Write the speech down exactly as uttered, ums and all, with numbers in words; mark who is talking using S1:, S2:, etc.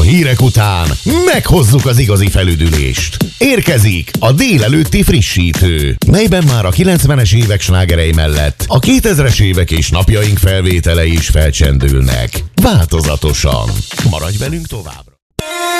S1: A hírek után meghozzuk az igazi felüdülést. Érkezik a délelőtti frissítő, melyben már a kilencvenes évek slágerei mellett a kétezres évek és napjaink felvételei is felcsendülnek. Változatosan. Maradj velünk tovább!